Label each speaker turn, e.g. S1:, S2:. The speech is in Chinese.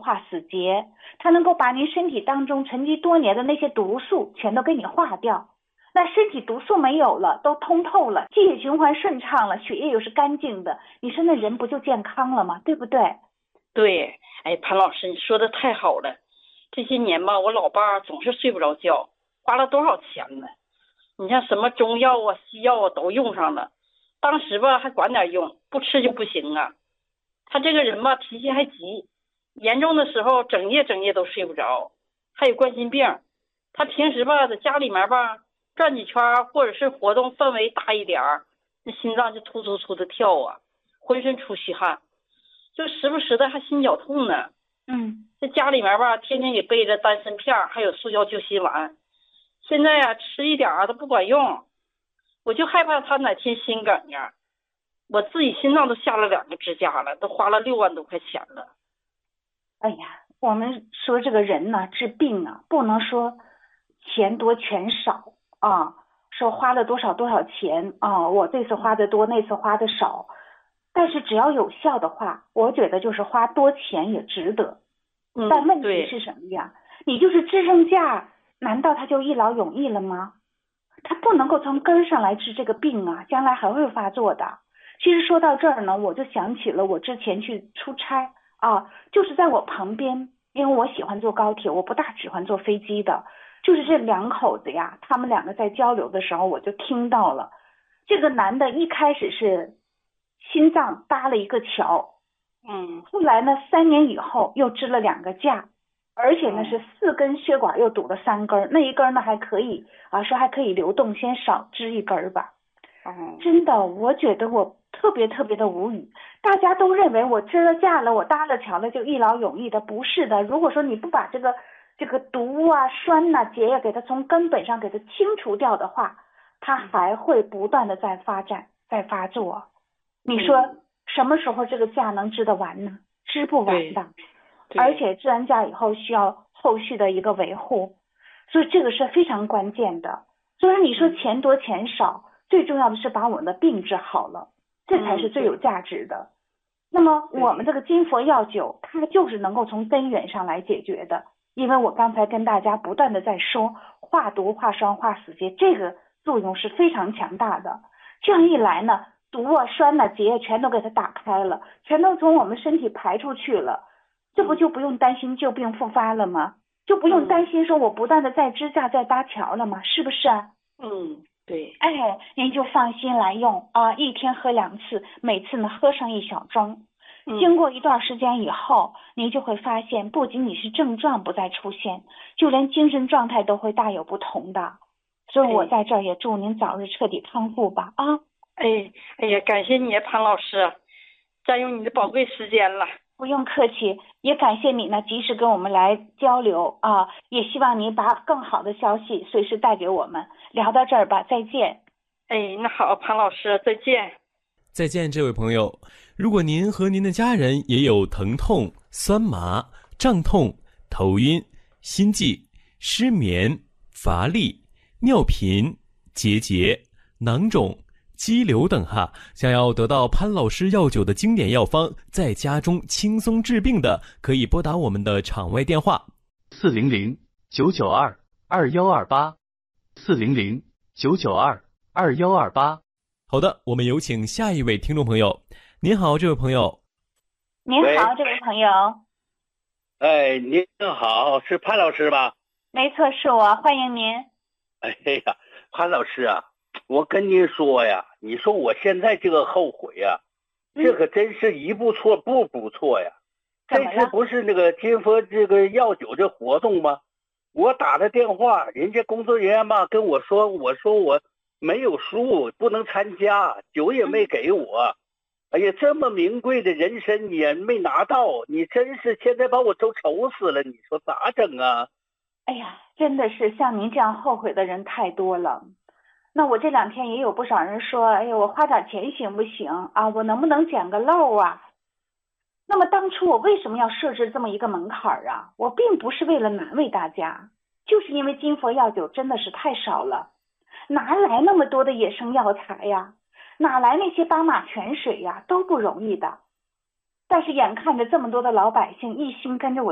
S1: 化死结，它能够把您身体当中沉积多年的那些毒素全都给你化掉。那身体毒素没有了，都通透了，气血循环顺畅了，血液又是干净的，你说那人不就健康了吗？对不对？
S2: 对，哎，潘老师，你说的太好了。这些年吧，我老爸总是睡不着觉，花了多少钱呢？你像什么中药啊、西药啊都用上了，当时吧还管点用，不吃就不行啊。他这个人吧脾气还急，严重的时候整夜都睡不着，还有冠心病。他平时吧在家里面吧转几圈，或者是活动氛围大一点儿，那心脏就突突突的跳啊，浑身出虚汗，就时不时的还心绞痛呢。在家里面吧天天给备着丹参片还有速效救心丸，现在啊吃一点都不管用，我就害怕他哪天心梗呀。我自己心脏都下了2个支架了，都花了6万多块钱了。
S1: 哎呀，我们说这个人呢，治病啊，不能说钱多钱少啊，说花了多少多少钱啊，我这次花的多，那次花的少，但是只要有效的话，我觉得就是花多钱也值得。但问题是什么呀？你就是支撑架，难道它就一劳永逸了吗？它不能够从根上来治这个病啊，将来还会发作的。其实说到这儿呢，我就想起了我之前去出差啊，就是在我旁边，因为我喜欢坐高铁，我不大喜欢坐飞机的。就是这2口子呀，他们2个在交流的时候，我就听到了，这个男的一开始是心脏搭了一个桥，后来呢3年以后又支了2个架，而且呢是4根血管又堵了3根，那一根呢还可以啊，说还可以流动，先少支一根吧。真的，我觉得我特别的无语。大家都认为我支了架了，我搭了桥了，就一劳永逸的，不是的。如果说你不把这个毒啊、酸呐、结呀，给它从根本上给它清除掉的话，它还会不断的在发展、在发作。你说什么时候这个架能支得完呢？支不完的。而且支完架以后需要后续的一个维护，所以这个是非常关键的。所以你说钱多钱少，最重要的是把我们的病治好了，这才是最有价值的。那么我们这个金佛药酒，它就是能够从根源上来解决的。因为我刚才跟大家不断的在说，化毒、化霜、化死结，这个作用是非常强大的。这样一来呢，毒啊、酸啊、结全都给它打开了，全都从我们身体排出去了，这不就不用担心旧病复发了吗？就不用担心说我不断的在支架、在搭桥了吗？是不是啊？
S2: 对。
S1: 哎，您就放心来用啊，一天喝2次，每次呢喝上1小盅。经过一段时间以后，您就会发现，不仅仅是症状不再出现，就连精神状态都会大有不同的。所以我在这儿也祝您早日彻底康复吧啊！
S2: 哎呀，感谢你潘老师，占用你的宝贵时间了。
S1: 不用客气，也感谢你呢，及时跟我们来交流啊！也希望你把更好的消息随时带给我们。聊到这儿吧，再见。
S2: 那好，潘老师，再见。
S3: 再见，这位朋友。如果您和您的家人也有疼痛、酸麻、胀痛、头晕、心悸、失眠、乏力、尿频、结节、囊肿、肌瘤等想要得到潘老师药酒的经典药方，在家中轻松治病的，可以拨打我们的场外电话
S4: 400-992-2128，400-992-2128。
S3: 好的，我们有请下一位听众朋友。您好，这位朋友。
S1: 您好，这位朋友。
S4: 哎，您好，是潘老师吧？
S1: 没错，是我，欢迎您。
S4: 哎呀，潘老师啊，我跟您说呀，你说我现在这个后悔呀，这可真是一步错步步错呀。这次不是那个金佛这个药酒这活动吗？我打的电话，人家工作人员嘛跟我说，我没有书，不能参加，酒也没给我。哎呀，这么名贵的人参也没拿到，你真是现在把我都愁死了，你说咋整啊？
S1: 哎呀，真的是像您这样后悔的人太多了。那我这2天也有不少人说，哎呀，我花点钱行不行啊？我能不能捡个漏啊？那么当初我为什么要设置这么一个门槛啊？我并不是为了难为大家，就是因为金佛药酒真的是太少了，哪来那么多的野生药材呀？哪来那些八马泉水呀？都不容易的。但是眼看着这么多的老百姓一心跟着我